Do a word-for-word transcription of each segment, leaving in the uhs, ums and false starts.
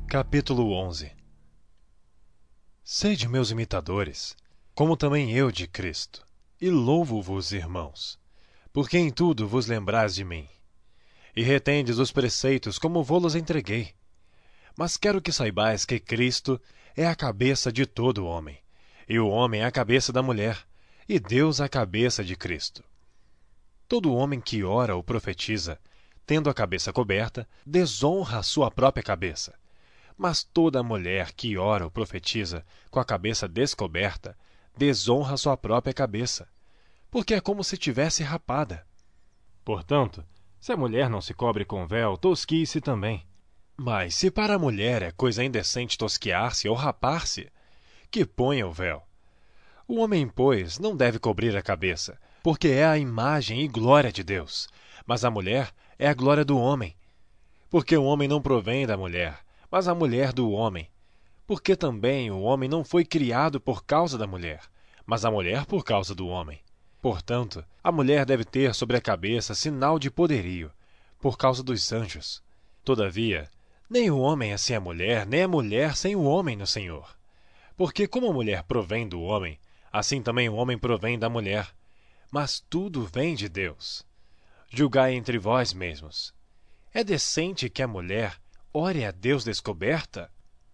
Capítulo onze. Sede meus imitadores, como também eu de Cristo, e louvo-vos, irmãos, porque em tudo vos lembrais de mim, e retendes os preceitos como vô-los entreguei. Mas quero que saibais que Cristo é a cabeça de todo homem, e o homem é a cabeça da mulher, e Deus a cabeça de Cristo. Todo homem que ora ou profetiza, tendo a cabeça coberta, desonra a sua própria cabeça. Mas toda mulher que ora ou profetiza com a cabeça descoberta, desonra a sua própria cabeça, porque é como se tivesse rapada. Portanto, se a mulher não se cobre com véu, tosquie-se também. Mas se para a mulher é coisa indecente tosquiar-se ou rapar-se, que ponha o véu. O homem, pois, não deve cobrir a cabeça, porque é a imagem e glória de Deus, mas a mulher é a glória do homem. Porque o homem não provém da mulher, mas a mulher do homem. Porque também o homem não foi criado por causa da mulher, mas a mulher por causa do homem. Portanto, a mulher deve ter sobre a cabeça sinal de poderio, por causa dos anjos. Todavia, nem o homem é sem a mulher, nem a mulher sem o homem no Senhor. Porque como a mulher provém do homem, assim também o homem provém da mulher. Mas tudo vem de Deus. Julgai entre vós mesmos. É decente que a mulher ore a Deus descoberta?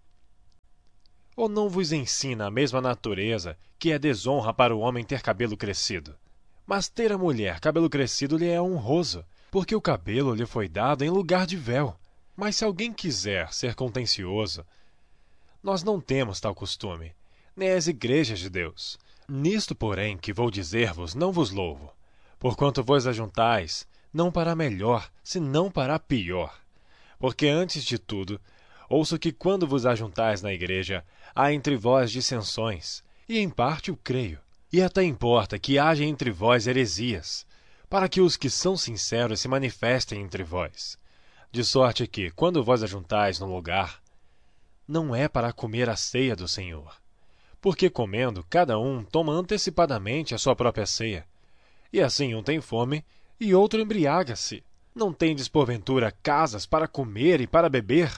Ou não vos ensina a mesma natureza que é desonra para o homem ter cabelo crescido? Mas ter a mulher cabelo crescido lhe é honroso, porque o cabelo lhe foi dado em lugar de véu. Mas se alguém quiser ser contencioso, nós não temos tal costume, nem as igrejas de Deus. Nisto, porém, que vou dizer-vos, não vos louvo, porquanto vos ajuntais, não para melhor, senão para pior. Porque antes de tudo, ouço que quando vos ajuntais na igreja, há entre vós dissensões, e em parte o creio. E até importa que haja entre vós heresias, para que os que são sinceros se manifestem entre vós. De sorte que, quando vós ajuntais num lugar, não é para comer a ceia do Senhor. Porque comendo, cada um toma antecipadamente a sua própria ceia. E assim um tem fome, e outro embriaga-se. Não tendes, porventura, casas para comer e para beber?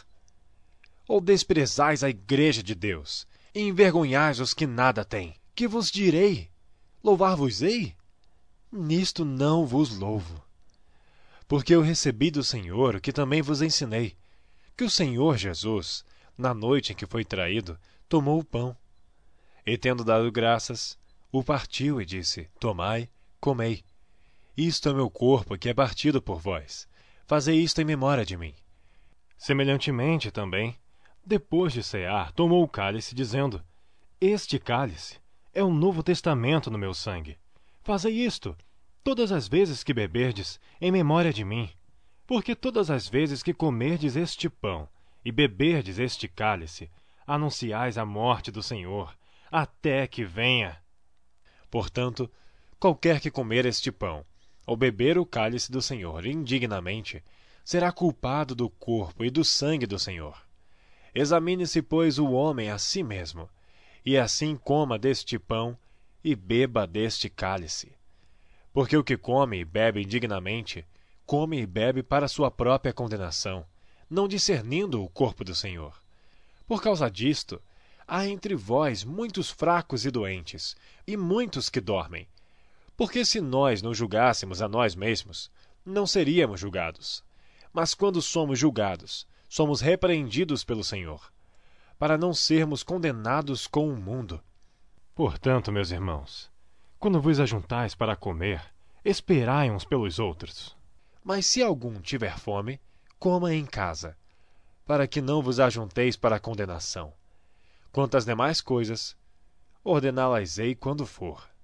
Ou desprezais a igreja de Deus, e envergonhais os que nada têm? Que vos direi? Louvar-vos-ei? Nisto não vos louvo. Porque eu recebi do Senhor o que também vos ensinei, que o Senhor Jesus, na noite em que foi traído, tomou o pão. E tendo dado graças, o partiu e disse: Tomai, comei. Isto é meu corpo que é partido por vós. Fazei isto em memória de mim. Semelhantemente também, depois de cear, tomou o cálice, dizendo: Este cálice é o novo testamento no meu sangue. Fazei isto, todas as vezes que beberdes, em memória de mim. Porque todas as vezes que comerdes este pão e beberdes este cálice, anunciais a morte do Senhor, até que venha. Portanto, qualquer que comer este pão, ou beber o cálice do Senhor indignamente, será culpado do corpo e do sangue do Senhor. Examine-se, pois, o homem a si mesmo, e assim coma deste pão e beba deste cálice. Porque o que come e bebe indignamente, come e bebe para sua própria condenação, não discernindo o corpo do Senhor. Por causa disto, há entre vós muitos fracos e doentes, e muitos que dormem. Porque se nós não julgássemos a nós mesmos, não seríamos julgados. Mas quando somos julgados, somos repreendidos pelo Senhor, para não sermos condenados com o mundo. Portanto, meus irmãos, quando vos ajuntais para comer, esperai uns pelos outros. Mas se algum tiver fome, coma em casa, para que não vos ajunteis para a condenação. Quanto às demais coisas, ordená-las-ei quando for.